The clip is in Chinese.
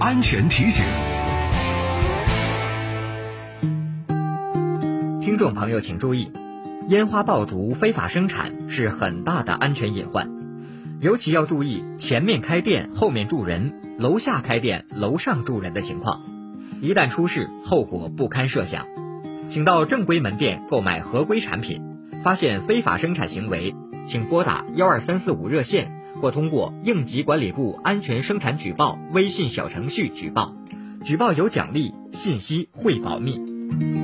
安全提醒。 听众朋友请注意，烟花爆竹非法生产是很大的安全隐患，尤其要注意前面开店后面住人，楼下开店楼上住人的情况，一旦出事后果不堪设想。请到正规门店购买合规产品，发现非法生产行为，请拨打12345热线或通过应急管理部安全生产举报微信小程序举报，举报有奖励，信息会保密。